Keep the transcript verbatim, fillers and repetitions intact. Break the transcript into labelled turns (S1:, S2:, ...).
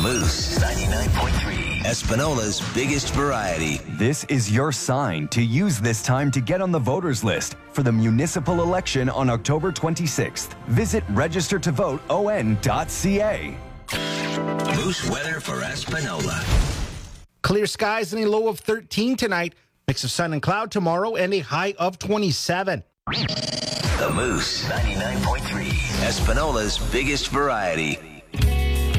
S1: Moose ninety-nine point three, Espinola's biggest variety.
S2: This is your sign to use this time to get on the voters list for the municipal election on October twenty-sixth. Visit register to vote O N dot C A.
S1: Moose weather for Espinola.
S3: Clear skies and a low of thirteen tonight. Mix of sun and cloud tomorrow and a high of twenty-seven.
S1: The Moose ninety-nine point three, Espinola's biggest variety.